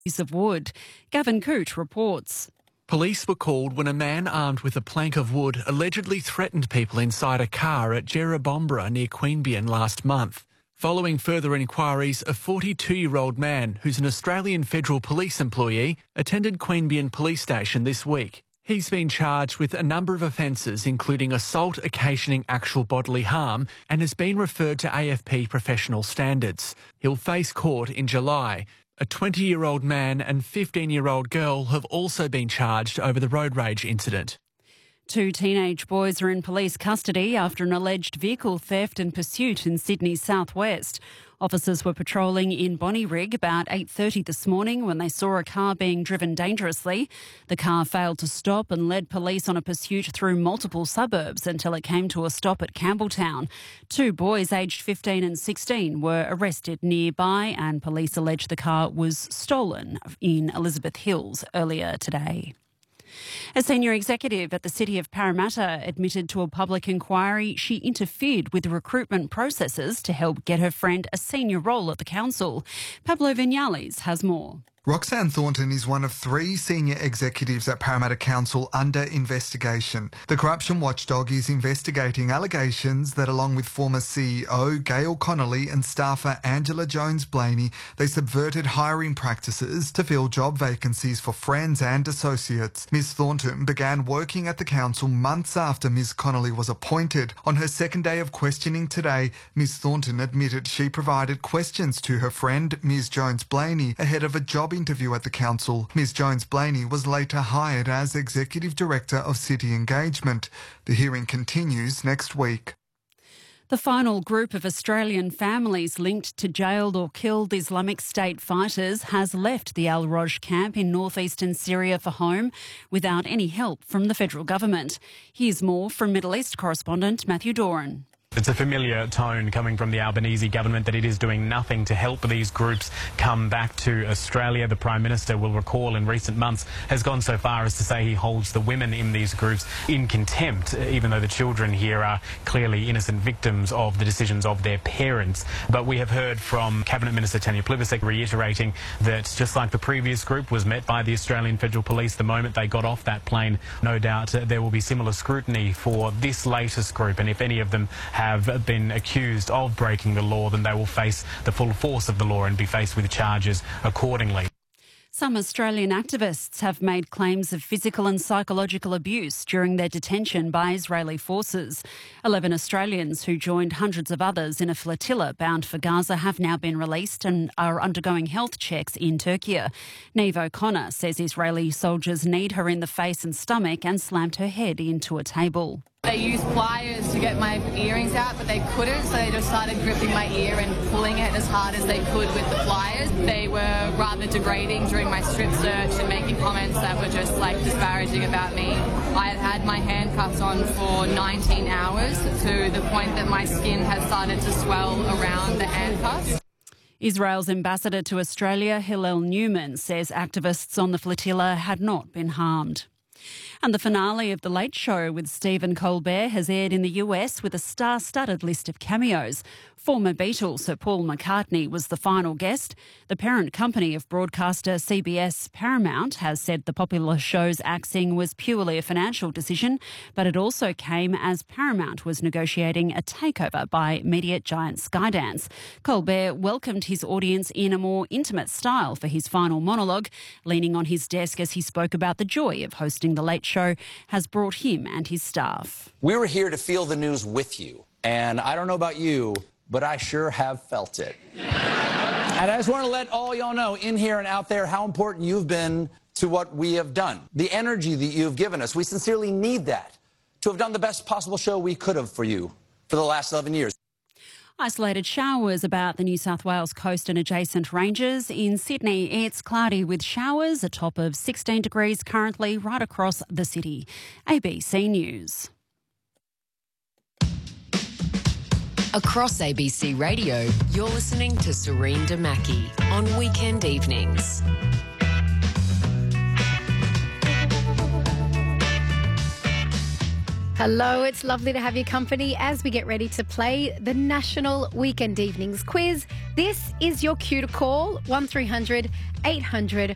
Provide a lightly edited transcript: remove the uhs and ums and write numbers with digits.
piece of wood. Gavin Coote reports. Police were called when a man armed with a plank of wood allegedly threatened people inside a car at Jerrabombra near Queanbeyan last month. Following further inquiries, a 42-year-old man who's an Australian Federal Police employee attended Queanbeyan Police Station this week. He's been charged with a number of offences, including assault occasioning actual bodily harm, and has been referred to AFP professional standards. He'll face court in July. A 20-year-old man and 15-year-old girl have also been charged over the road rage incident. 2 teenage boys are in police custody after an alleged vehicle theft and pursuit in Sydney's southwest. Officers were patrolling in Bonnyrigg about 8:30 this morning when they saw a car being driven dangerously. The car failed to stop and led police on a pursuit through multiple suburbs until it came to a stop at Campbelltown. 2 boys aged 15 and 16 were arrested nearby, and police allege the car was stolen in Elizabeth Hills earlier today. A senior executive at the City of Parramatta admitted to a public inquiry she interfered with recruitment processes to help get her friend a senior role at the council. Pablo Vinales has more. Roxanne Thornton is one of 3 senior executives at Parramatta Council under investigation. The corruption watchdog is investigating allegations that, along with former CEO Gail Connolly and staffer Angela Jones-Blaney, they subverted hiring practices to fill job vacancies for friends and associates. Ms Thornton began working at the council months after Ms Connolly was appointed. On her second day of questioning today, Ms Thornton admitted she provided questions to her friend Ms Jones-Blaney ahead of a job interview at the council. Ms Jones-Blaney was later hired as Executive Director of City Engagement. The hearing continues next week. The final group of Australian families linked to jailed or killed Islamic State fighters has left the Al Roj camp in northeastern Syria for home without any help from the federal government. Here's more from Middle East correspondent Matthew Doran. It's a familiar tone coming from the Albanese government that it is doing nothing to help these groups come back to Australia. The Prime Minister, will recall, in recent months has gone so far as to say he holds the women in these groups in contempt, even though the children here are clearly innocent victims of the decisions of their parents. But we have heard from Cabinet Minister Tanya Plibersek reiterating that just like the previous group was met by the Australian Federal Police the moment they got off that plane, no doubt there will be similar scrutiny for this latest group, and if any of them have been accused of breaking the law, then they will face the full force of the law and be faced with charges accordingly. Some Australian activists have made claims of physical and psychological abuse during their detention by Israeli forces. 11 Australians who joined hundreds of others in a flotilla bound for Gaza have now been released and are undergoing health checks in Turkey. Neve O'Connor says Israeli soldiers kneed her in the face and stomach and slammed her head into a table. They used pliers to get my earrings out, but they couldn't, so they just started gripping my ear and pulling it as hard as they could with the pliers. They were rather degrading during my strip search and making comments that were just disparaging about me. I had had my handcuffs on for 19 hours to the point that my skin had started to swell around the handcuffs. Israel's ambassador to Australia, Hillel Newman, says activists on the flotilla had not been harmed. And the finale of The Late Show with Stephen Colbert has aired in the US with a star-studded list of cameos. Former Beatle Sir Paul McCartney was the final guest. The parent company of broadcaster CBS Paramount has said the popular show's axing was purely a financial decision, but it also came as Paramount was negotiating a takeover by media giant Skydance. Colbert welcomed his audience in a more intimate style for his final monologue, leaning on his desk as he spoke about the joy of hosting The Late Show has brought him and his staff. We were here to feel the news with you, and I don't know about you, but I sure have felt it. And I just want to let all y'all know in here and out there how important you've been to what we have done. The energy that you've given us, we sincerely need that to have done the best possible show we could have for you for the last 11 years. Isolated showers about the New South Wales coast and adjacent ranges. In Sydney, it's cloudy with showers, a top of 16 degrees currently right across the city. ABC News. Across ABC Radio, you're listening to Serene Damaki on weekend evenings. Hello, it's lovely to have your company as we get ready to play the National Weekend Evenings Quiz. This is your cue to call 1300 800